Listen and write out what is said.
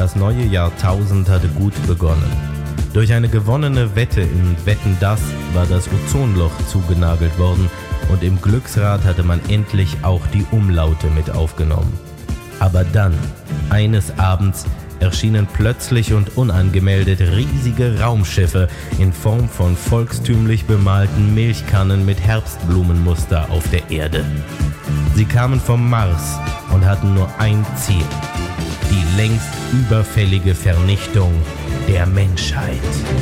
Das neue Jahrtausend hatte gut begonnen. Durch eine gewonnene Wette in Wetten, dass war das Ozonloch zugenagelt worden und im Glücksrad hatte man endlich auch die Umlaute mit aufgenommen. Aber dann, eines Abends, erschienen plötzlich und unangemeldet riesige Raumschiffe in Form von volkstümlich bemalten Milchkannen mit Herbstblumenmuster auf der Erde. Sie kamen vom Mars und hatten nur ein Ziel: die längst überfällige Vernichtung der Menschheit.